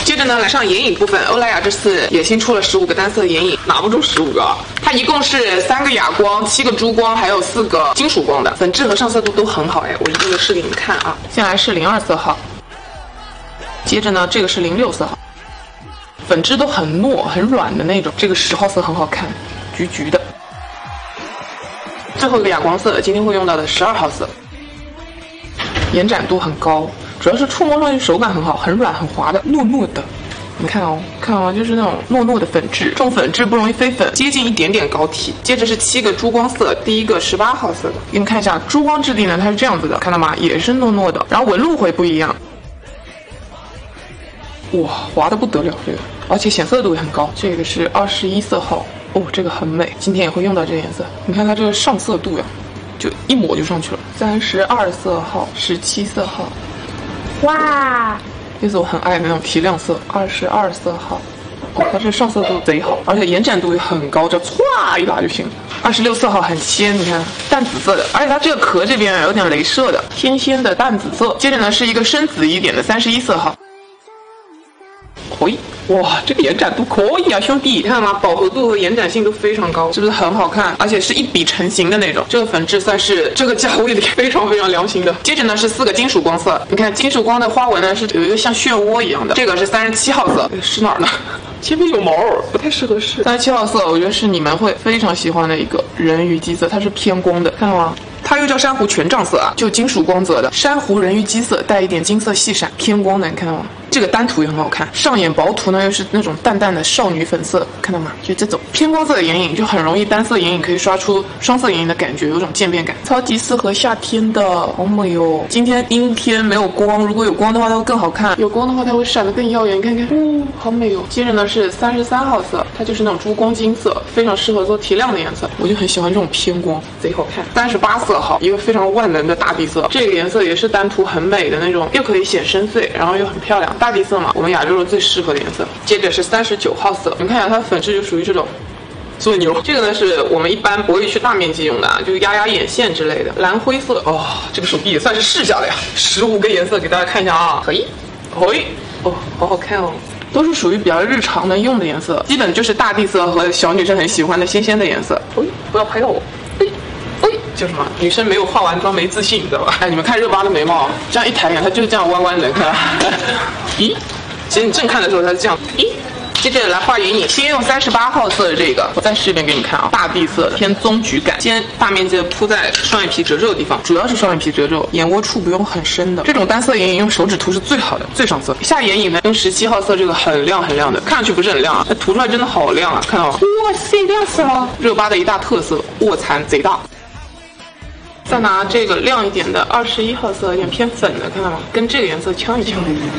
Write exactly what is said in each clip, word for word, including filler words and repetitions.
接着呢，来上眼影部分。欧莱雅这次也新出了十五个单色眼影，拿不住十五个。它一共是三个哑光、七个珠光，还有四个金属光的，粉质和上色度都很好哎。我一个个试给你们看啊。先来是零二色号，接着呢，这个是零六色号，粉质都很糯、很软的那种。这个十号色很好看，橘橘的。最后一个哑光色，今天会用到的十二号色，延展度很高。主要是触摸上去手感很好，很软很滑的，糯糯的。你看哦，看啊，就是那种糯糯的粉质，这种粉质不容易飞粉，接近一点点膏体。接着是七个珠光色，第一个十八号色的，给你们看一下珠光质地呢，它是这样子的，看到吗？也是糯糯的，然后纹路会不一样。哇，滑的不得了这个，而且显色度也很高。这个是二十一色号，哦，这个很美，今天也会用到这个颜色。你看它这个上色度呀，就一抹就上去了。三十二色号，十七色号。哇，这是我很爱的那种提亮色，二十二色号，哦，它这上色度贼好，而且延展度也很高，这唰一拉就行。二十六色号很鲜，你看淡紫色的，而且它这个壳这边有点镭射的，偏鲜的淡紫色。接着呢是一个深紫一点的三十一色号，嘿。哇，这个延展度可以啊，兄弟，你看到吗？饱和度和延展性都非常高，是不是很好看？而且是一笔成型的那种，这个粉质算是这个价位里非常非常良心的。接着呢是四个金属光色，你看金属光的花纹呢是有一个像漩涡一样的，这个是三十七号色，是哪儿呢？前面有毛，不太适合试。三十七号色，我觉得是你们会非常喜欢的一个人鱼基色，它是偏光的，看到吗？它又叫珊瑚权杖色啊，就金属光泽的珊瑚人鱼基色，带一点金色细闪，偏光的，你看到吗？这个单涂也很好看，上眼薄涂呢又是那种淡淡的少女粉色，看到吗？就这种偏光色的眼影就很容易单色眼影可以刷出双色眼影的感觉，有种渐变感，超级适合夏天的，好美哦！今天阴天没有光，如果有光的话它会更好看，有光的话它会闪得更耀眼，你看看，哦，好美哦！接着呢是三十三号色，它就是那种珠光金色，非常适合做提亮的颜色，我就很喜欢这种偏光，贼好看。三十八色号，一个非常万能的大地色，这个颜色也是单涂很美的那种，又可以显深邃，然后又很漂亮。大地色嘛，我们亚洲人最适合的颜色。接着是三十九号色，你们看一下它的粉质就属于这种最牛。这个呢是我们一般不会去大面积用的啊，就压压眼线之类的。蓝灰色哦，这个手臂也算是试下的呀。十五个颜色给大家看一下啊，可以，嘿，哦，好好看哦。都是属于比较日常能用的颜色，基本就是大地色和小女生很喜欢的鲜鲜的颜色。哎，不要拍到我。哎，哎，叫什么？女生没有化完妆没自信，知道吧？哎，你们看热巴的眉毛，这样一抬眼，它就是这样弯弯的，看。咦，其实你正看的时候它是这样。咦。接着来画眼影，先用三十八号色的这个，我再试一遍给你看啊，大地色的偏棕橘感，先大面积的铺在双眼皮褶皱的地方，主要是双眼皮褶皱，眼窝处不用很深的。这种单色眼影用手指涂是最好的，最上色。下眼影呢，用十七号色这个很亮很亮的，看上去不是很亮啊，它涂出来真的好亮啊，看到吗？哇塞，亮死了！热巴的一大特色，卧蚕贼大。再拿这个亮一点的二十一号色，有点偏粉的，看到吗？跟这个颜色呛一呛。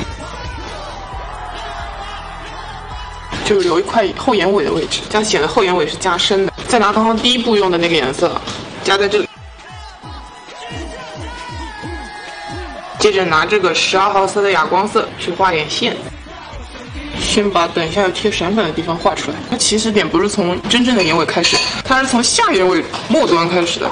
就是留一块后眼尾的位置，这样显得后眼尾是加深的。再拿刚刚第一步用的那个颜色加在这里，接着拿这个十二号色的哑光色去画眼线，先把等一下要贴闪粉的地方画出来。它起始点不是从真正的眼尾开始，它是从下眼尾末端开始的，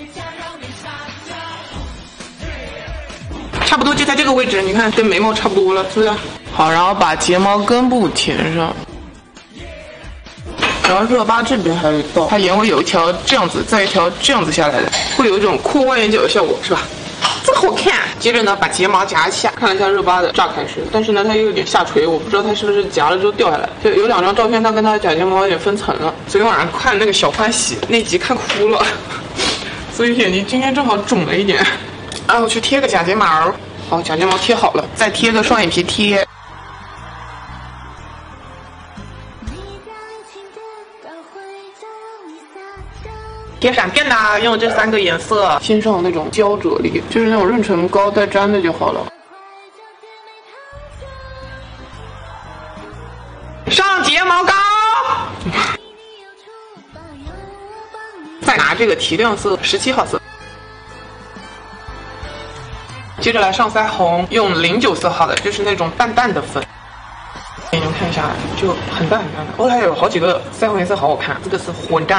差不多就在这个位置，你看跟眉毛差不多了，是不是？好，然后把睫毛根部填上。然后热巴这边还有一道，它眼尾有一条这样子，再一条这样子下来的，会有一种扩弯眼角的效果，是吧？这好看。接着呢，把睫毛夹一下，看了一下热巴的炸开始，但是呢，它又有点下垂，我不知道它是不是夹了之后掉下来。就有两张照片，它跟它的假睫毛有点分层了。昨天晚上看那个小欢喜那集看哭了，所以眼睛今天正好肿了一点。啊，我去贴个假睫毛。好，假睫毛贴好了，再贴个双眼皮贴。贴闪电啦，用这三个颜色，先上那种胶着力，就是那种润唇膏带粘的就好了。上睫毛膏，再拿这个提亮色十七号色，接着来上腮红，用零九色号的，就是那种淡淡的粉。给你们看一下，就很淡很淡的。哦，还有好几个腮红颜色好好看，这个是混淡。